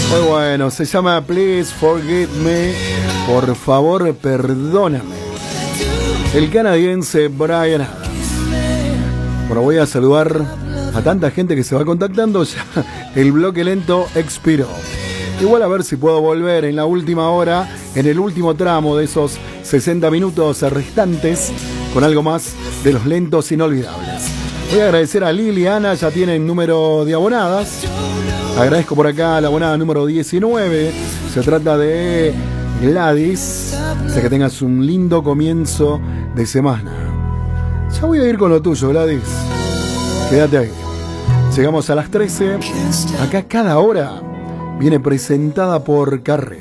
Muy bueno, se llama Please Forgive Me. Por favor, perdóname. El canadiense Bryan Adams. Bueno, voy a saludar a tanta gente que se va contactando. Ya el bloque lento expiró. Igual a ver si puedo volver en la última hora, en el último tramo de esos 60 minutos restantes, con algo más de los lentos inolvidables. Voy a agradecer a Liliana, ya tienen número de abonadas. Agradezco por acá la abonada número 19. Se trata de Gladys. O sea, que tengas un lindo comienzo de semana. Ya voy a ir con lo tuyo, Gladys. Quédate ahí. Llegamos a las 13. Acá cada hora viene presentada por Carré.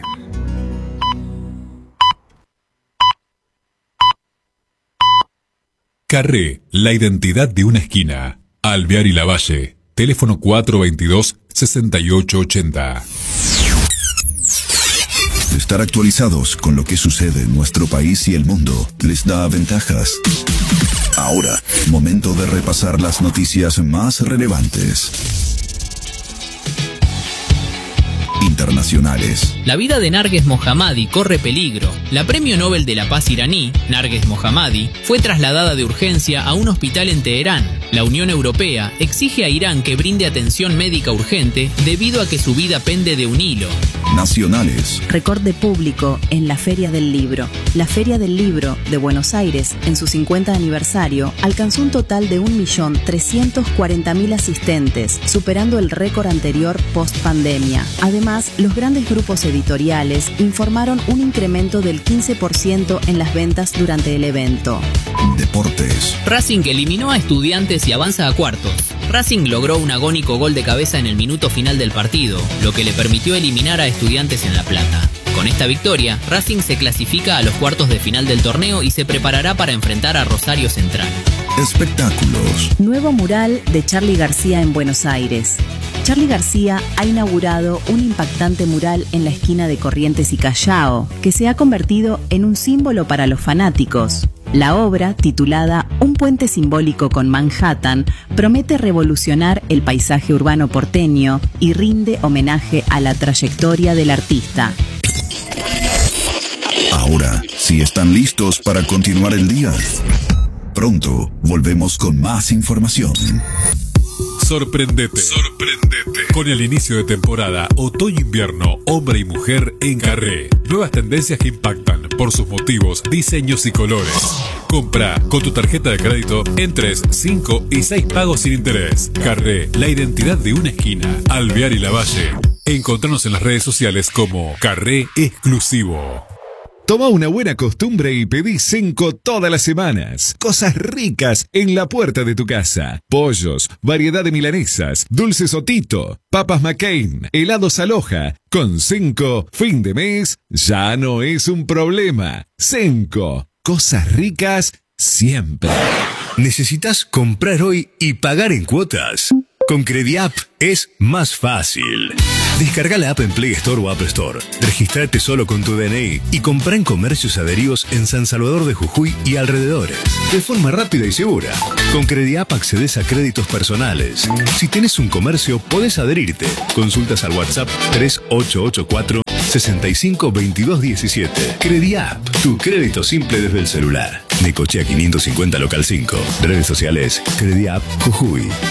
Carré, la identidad de una esquina. Alvear y Lavalle. Teléfono 422-6880. Estar actualizados con lo que sucede en nuestro país y el mundo les da ventajas. Ahora, momento de repasar las noticias más relevantes. Internacionales. La vida de Narges Mohammadi corre peligro. La premio Nobel de la Paz iraní, Narges Mohammadi, fue trasladada de urgencia a un hospital en Teherán. La Unión Europea exige a Irán que brinde atención médica urgente debido a que su vida pende de un hilo. Nacionales. Récord de público en la Feria del Libro. La Feria del Libro de Buenos Aires, en su 50 aniversario, alcanzó un total de 1.340.000 asistentes, superando el récord anterior post-pandemia. Además, los grandes grupos editoriales informaron un incremento del 15% en las ventas durante el evento. Deportes. Racing eliminó a Estudiantes y avanza a cuartos. Racing logró un agónico gol de cabeza en el minuto final del partido, lo que le permitió eliminar a Estudiantes en La Plata. Con esta victoria, Racing se clasifica a los cuartos de final del torneo y se preparará para enfrentar a Rosario Central. Espectáculos. Nuevo mural de Charly García en Buenos Aires. Charly García ha inaugurado un impactante mural en la esquina de Corrientes y Callao, que se ha convertido en un símbolo para los fanáticos. La obra, titulada Un puente simbólico con Manhattan, promete revolucionar el paisaje urbano porteño y rinde homenaje a la trayectoria del artista. Ahora, si están listos para continuar el día, pronto volvemos con más información. Sorprendete. Con el inicio de temporada otoño-invierno, hombre y mujer en Carré. Nuevas tendencias que impactan por sus motivos, diseños y colores. Compra con tu tarjeta de crédito en 3, 5 y 6 pagos sin interés. Carré, la identidad de una esquina. Alvear y Lavalle. Encontranos en las redes sociales como Carré Exclusivo. Toma una buena costumbre y pedí Cenco todas las semanas. Cosas ricas en la puerta de tu casa. Pollos, variedad de milanesas, dulces Otito, papas McCain, helados Aloha. Con Cenco, fin de mes ya no es un problema. Cenco, cosas ricas siempre. ¿Necesitas comprar hoy y pagar en cuotas? Con Crediapp es más fácil. Descarga la app en Play Store o App Store. Registrate solo con tu DNI y comprá en comercios adheridos en San Salvador de Jujuy y alrededores. De forma rápida y segura. Con Crediapp accedes a créditos personales. Si tenés un comercio, podés adherirte. Consultas al WhatsApp 3884 652217. Crediapp, tu crédito simple desde el celular. Necochea 550 Local 5. Redes sociales Crediapp Jujuy.